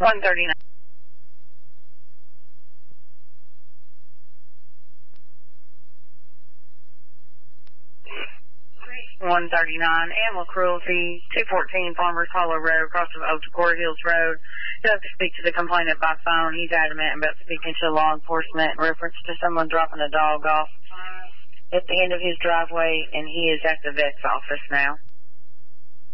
139. 139, animal cruelty, 214 Farmers Hollow Road, across from Oak to Court Hills Road. You'll have to speak to the complainant by phone. He's adamant about speaking to law enforcement in reference to someone dropping a dog off at the end of his driveway, and he is at the vet's office now.